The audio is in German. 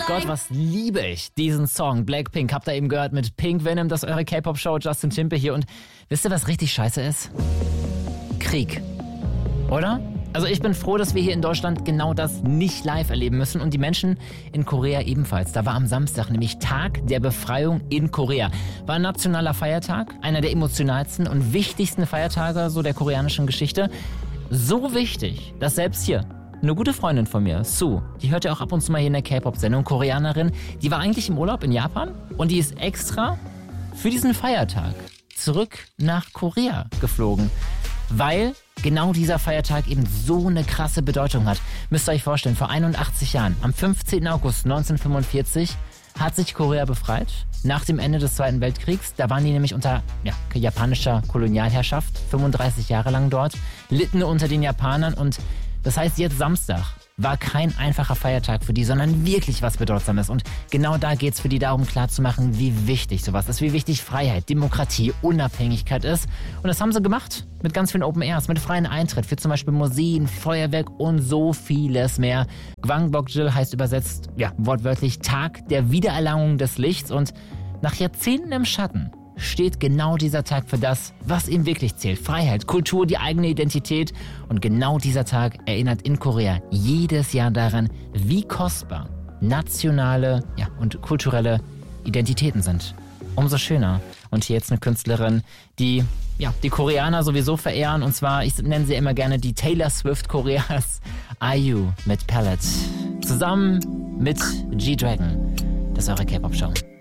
Gott, was liebe ich diesen Song. Blackpink, habt ihr eben gehört mit Pink Venom, das ist eure K-Pop-Show, Justin Timberlake hier. Und wisst ihr, was richtig scheiße ist? Krieg. Oder? Also ich bin froh, dass wir hier in Deutschland genau das nicht live erleben müssen und die Menschen in Korea ebenfalls. Da war am Samstag nämlich Tag der Befreiung in Korea. War ein nationaler Feiertag, einer der emotionalsten und wichtigsten Feiertage so der koreanischen Geschichte. So wichtig, dass selbst hier eine gute Freundin von mir, Sue, die hört ja auch ab und zu mal hier in der K-Pop-Sendung, Koreanerin, die war eigentlich im Urlaub in Japan und die ist extra für diesen Feiertag zurück nach Korea geflogen, weil genau dieser Feiertag eben so eine krasse Bedeutung hat. Müsst ihr euch vorstellen, vor 81 Jahren, am 15. August 1945, hat sich Korea befreit. Nach dem Ende des Zweiten Weltkriegs, da waren die nämlich unter japanischer Kolonialherrschaft, 35 Jahre lang dort, litten unter den Japanern und das heißt, jetzt Samstag war kein einfacher Feiertag für die, sondern wirklich was Bedeutsames. Und genau da geht es für die darum, klarzumachen, wie wichtig sowas ist, wie wichtig Freiheit, Demokratie, Unabhängigkeit ist. Und das haben sie gemacht mit ganz vielen Open Airs, mit freiem Eintritt für zum Beispiel Museen, Feuerwerk und so vieles mehr. Gwangbokjil heißt übersetzt, wortwörtlich Tag der Wiedererlangung des Lichts. Und nach Jahrzehnten im Schatten steht genau dieser Tag für das, was ihm wirklich zählt. Freiheit, Kultur, die eigene Identität. Und genau dieser Tag erinnert in Korea jedes Jahr daran, wie kostbar nationale und kulturelle Identitäten sind. Umso schöner. Und hier jetzt eine Künstlerin, die die Koreaner sowieso verehren. Und zwar, ich nenne sie immer gerne die Taylor Swift Koreas, IU mit Palette. Zusammen mit G-Dragon. Das ist eure K-Pop-Show.